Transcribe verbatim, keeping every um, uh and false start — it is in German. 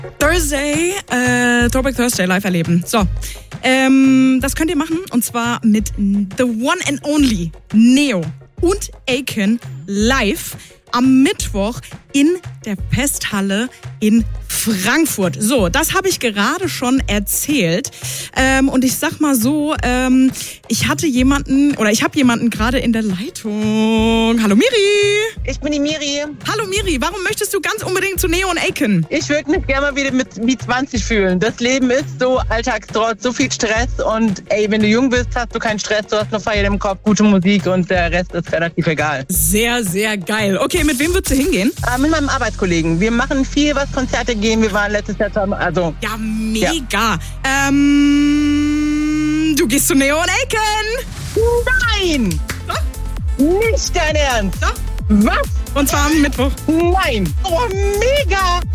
Thursday, äh, Throwback Thursday live erleben. So, ähm, das könnt ihr machen und zwar mit The One and Only Neo und Aiken live am Mittwoch in der Pesthalle in Frankfurt. So, das habe ich gerade schon erzählt. Ähm, und ich sag mal so, ähm, ich hatte jemanden, oder ich habe jemanden gerade in der Leitung. Hallo Miri. Ich bin die Miri. Hallo Miri, warum möchtest du ganz unbedingt zu Neo und Aiken? Ich würde mich gerne mal wieder mit wie zwanzig fühlen. Das Leben ist so Alltagstrotz, so viel Stress und ey, wenn du jung bist, hast du keinen Stress, du hast nur Feier im Kopf, gute Musik und der Rest ist relativ egal. Sehr, sehr geil. Okay, mit wem würdest du hingehen? Äh, mit meinem Arbeitskollegen. Wir machen viel, was Konzerte gehen. Wir waren letztes Jahr zusammen, also... Ja, mega. Ja. Ähm, du gehst zu Neo und Aiken. Nein! Doch? Nicht dein Ernst? Doch. Was? Und zwar am Mittwoch. Nein! Oh, mega!